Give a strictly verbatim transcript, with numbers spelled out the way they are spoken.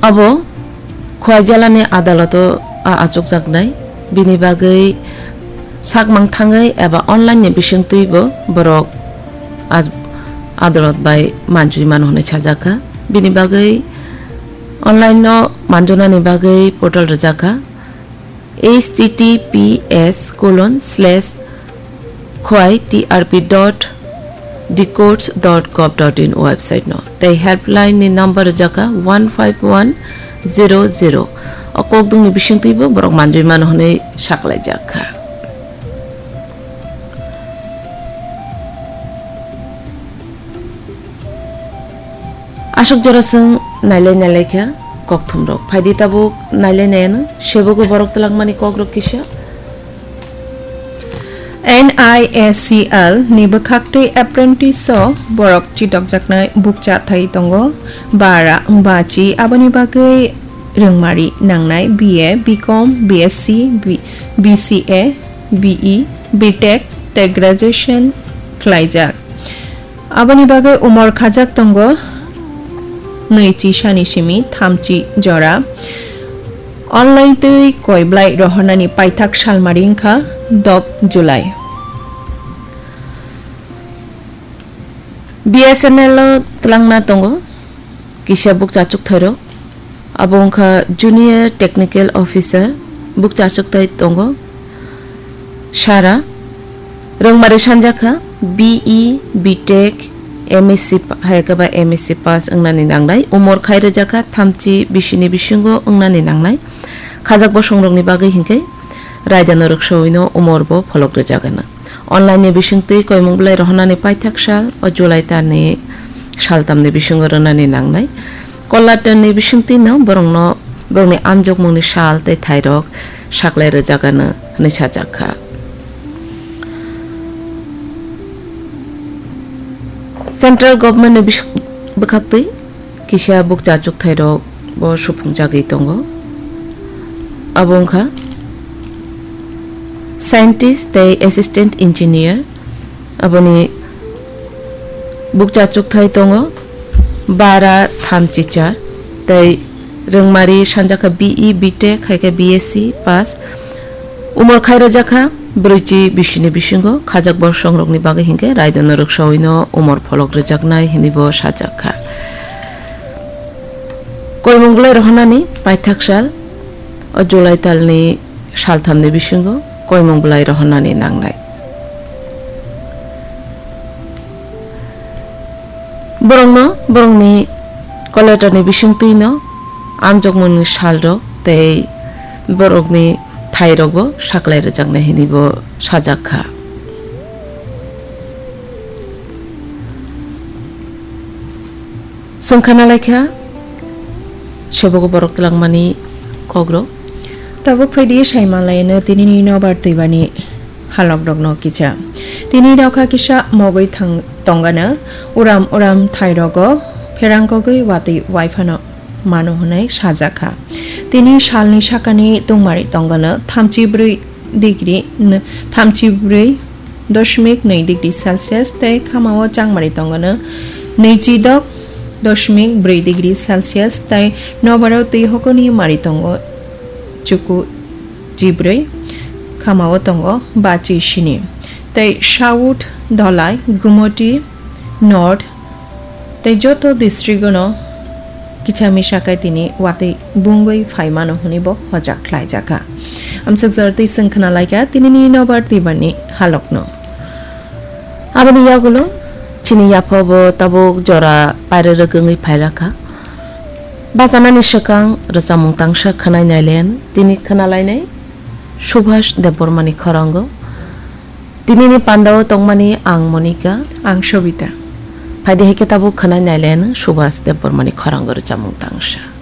abo khwajalani adaloto achuk jaknai bini bagai sakmang thangai eba online ni bisingteibo borok adalat bai manjui manhone chajaka bini bagai online no manjunani bagai portal rajaka h t t p s colon slash khwai trp dot decodes dot gov dot in website no they helpline ni number rajaka one five one zero zero akok dung ni bisingteibo borok manjui manhone saklai jaka ashok jorasung nailai nailai kha kok thumrok phaidi tabuk nailai naina sebogo borok talangmani kokrok kisa N I S C L ni bakhakte apprentice o borok chidok jaknai bukcha thai tongo bara bachi abani bagai rengmari nangnai B A Bcom BSc BCA BE BTech tech graduation khlaijak abani bagai umor khajak tongo neichi shani simi thamchi jora online tei koiblai rohonani paithak salmaringkha dop July B S N L tlangna tongo kisa buk chachuk tharo abongkha junior technical officer buk chachuk thai tongo Shara rongmari sanjakha B E BTech M S C hayakaba M S C pass angnani nangnai umor khaira jaka thamchi bisini bisingo angnani nangnai khajak bo songrokni bagai hingkai raidano roksoino umorbo pholok rejagana online bisingtei koimungblai rohonani paithak sal o July tani saltamni bisingo ronani nangnai kollatanni bisingtei no borongno borongni amjok mungni sal tei thairok saklai rejagana hne sajakha Central government ni bukhaktei kisa buk chachuk thairok bo suphungjagui tongo abongkha scientist tei assistant engineer aboni buk chachuk thai tongo bara thamchi char tei rengmari sanjaka B E BTech khaika B S c pass umor khaira jakha briji bisini bisingo khajak bor songrokni bagai hingke raidano roksaoino umor pholok rejaknai hinibo sajakha koimunglai rohonani paithak sal o July talni salthamni bisingo koimungblai rohonani nangnai borongno borongni koletarni bisingtino amjokmungni salrok tei borokni thairokbo saklai rejaknai hinibo sajakha songkhana laikha sebogo borok talangmani kogro tabuk phaidi saimanlaino tinini nobar tibani halok rokno kicha tini rokha kisa mogoi thang tongana uram uram thairogo pherangkogoi wati waifano mano hunai sajakha tini salni sakani tongmari tongana thamchi brui degree thamchi brui dashmik nai degree celsius tei khamao changmari tongana neichi dok dashmik brui degree celsius tei nobaro tei hokoni mari tongo chuku jibrui khamao tongo bachi shini tei south dhalai gumoti north tei joto district no kichami sakai tini wati bungoi phaimano hunibo hojak khlaijaka amsak jarti sangkhana laika tini ni nobar tibani halokno abani yagulo chini yaphobo tabuk jora paire rogongoi phairaka bajanani sakang rochamung tangsa khanai nailen tini khanalainai Subhash Debormani khorango tini ni pandao tongmani ang Monica ang Shobita phaide heke tabu khanai nailen Subhash Debormani khorango rochamung tangsa